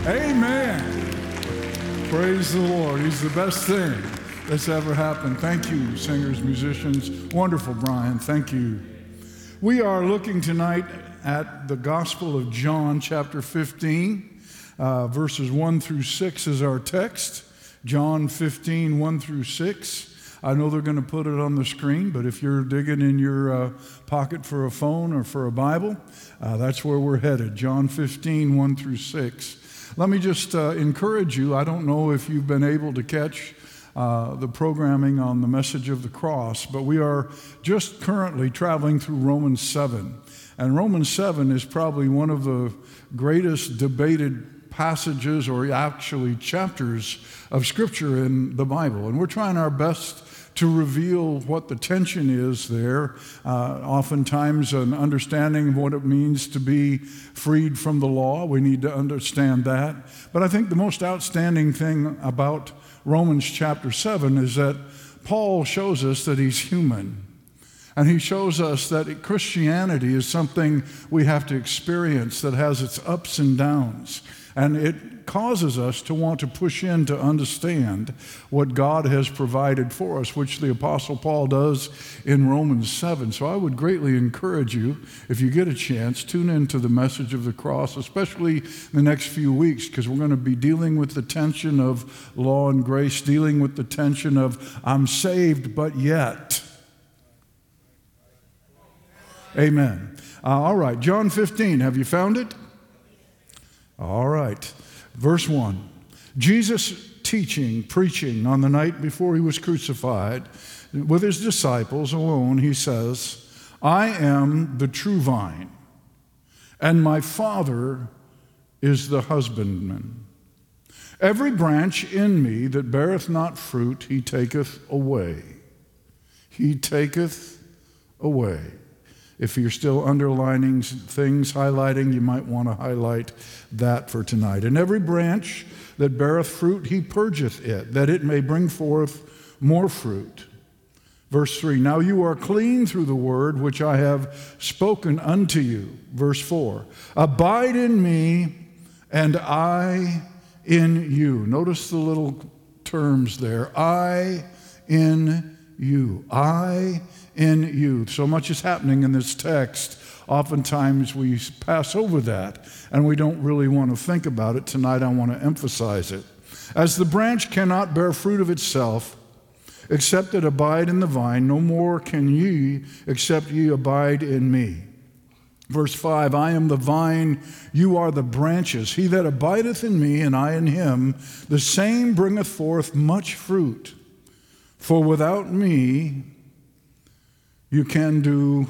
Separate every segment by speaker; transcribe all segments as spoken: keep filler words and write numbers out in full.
Speaker 1: Amen. Praise the Lord. He's the best thing that's ever happened. Thank you, singers, musicians. Wonderful, Brian. Thank you. We are looking tonight at the Gospel of John, chapter fifteen, uh, verses one through six is our text. John fifteen, one through six. I know they're going to put it on the screen, but if you're digging in your uh, pocket for a phone or for a Bible, uh, that's where we're headed. John fifteen, one through six. Let me just uh, encourage you. I don't know if you've been able to catch uh, the programming on the message of the cross, but we are just currently traveling through Romans seven. And Romans seven is probably one of the greatest debated passages, or actually chapters of Scripture in the Bible. And we're trying our best to reveal what the tension is there, uh, oftentimes an understanding of what it means to be freed from the law. We need to understand that. But I think the most outstanding thing about Romans chapter seven is that Paul shows us that he's human. And he shows us that Christianity is something we have to experience that has its ups and downs. And it causes us to want to push in to understand what God has provided for us, which the Apostle Paul does in Romans seven. So I would greatly encourage you, if you get a chance, tune into the message of the cross, especially the next few weeks, because we're going to be dealing with the tension of law and grace, dealing with the tension of I'm saved, but yet. Amen. Uh, all right, John fifteen, have you found it? All right. Verse one, Jesus teaching, preaching on the night before he was crucified with his disciples alone, he says, I am the true vine, and my Father is the husbandman. Every branch in me that beareth not fruit, he taketh away. He taketh away. If you're still underlining things, highlighting, you might want to highlight that for tonight. And every branch that beareth fruit, he purgeth it, that it may bring forth more fruit. Verse three, now you are clean through the word which I have spoken unto you. Verse four, abide in me and I in you. Notice the little terms there. I in you. I in you. So much is happening in this text. Oftentimes we pass over that and we don't really want to think about it. Tonight I want to emphasize it. As the branch cannot bear fruit of itself, except it abide in the vine, no more can ye, except ye abide in me. Verse five, I am the vine, you are the branches. He that abideth in me, and I in him, the same bringeth forth much fruit. For without me, you can do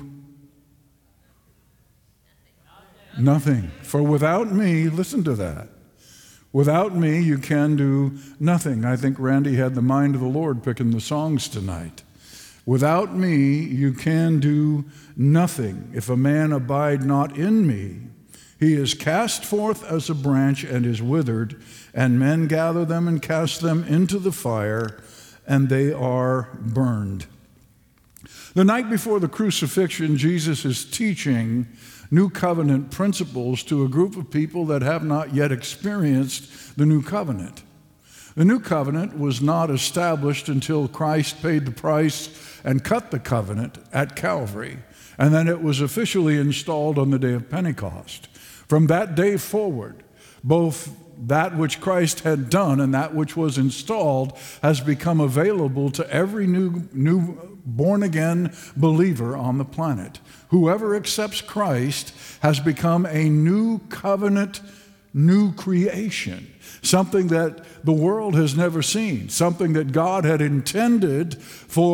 Speaker 1: nothing. For without me, listen to that. Without me, you can do nothing. I think Randy had the mind of the Lord picking the songs tonight. Without me, you can do nothing. If a man abide not in me, he is cast forth as a branch and is withered, and men gather them and cast them into the fire, and they are burned. The night before the crucifixion, Jesus is teaching new covenant principles to a group of people that have not yet experienced the new covenant. The new covenant was not established until Christ paid the price and cut the covenant at Calvary, and then it was officially installed on the day of Pentecost. From that day forward, both that which Christ had done and that which was installed has become available to every new, new born-again believer on the planet. Whoever accepts Christ has become a new covenant, new creation, something that the world has never seen, something that God had intended for